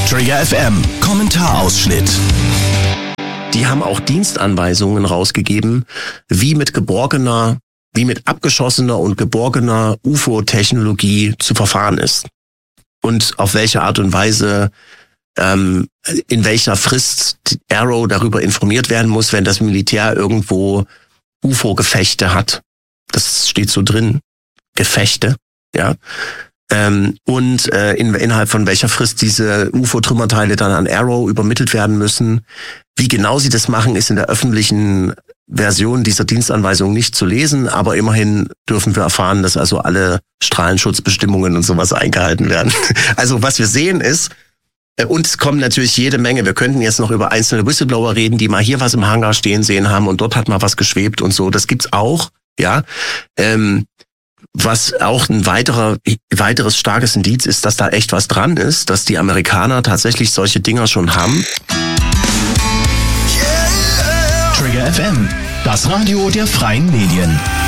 Trigger FM Kommentarausschnitt. Die haben auch Dienstanweisungen rausgegeben, wie mit abgeschossener und geborgener UFO-Technologie zu verfahren ist. Und auf welche Art und Weise, in welcher Frist Arrow darüber informiert werden muss, wenn das Militär irgendwo UFO-Gefechte hat. Das steht so drin. Gefechte, ja. Innerhalb von welcher Frist diese UFO-Trümmerteile dann an Arrow übermittelt werden müssen. Wie genau sie das machen, ist in der öffentlichen Version dieser Dienstanweisung nicht zu lesen, aber immerhin dürfen wir erfahren, dass also alle Strahlenschutzbestimmungen und sowas eingehalten werden. Also was wir sehen ist, und es kommen natürlich jede Menge, wir könnten jetzt noch über einzelne Whistleblower reden, die mal hier was im Hangar stehen sehen haben und dort hat mal was geschwebt und so, das gibt's auch, ja. Was auch ein weiteres starkes Indiz ist, dass da echt was dran ist, dass die Amerikaner tatsächlich solche Dinger schon haben. Trigger FM, das Radio der freien Medien.